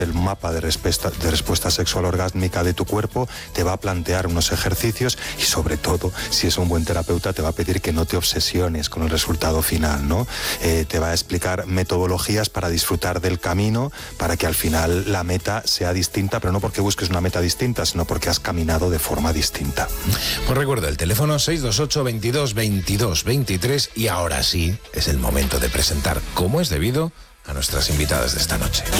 el mapa de respuesta sexual orgásmica de tu cuerpo, te va a plantear unos ejercicios y sobre todo, si es un buen terapeuta, te va a pedir que no te obsesiones con el resultado final, ¿no? Te va a explicar metodologías para disfrutar del camino, para que al final la meta sea distinta, pero no porque busques una meta distinta, sino porque has caminado de forma distinta. Pues recuerda el teléfono 628 22 22 23 y ahora sí es el momento de presentar como es debido a nuestras invitadas de esta noche.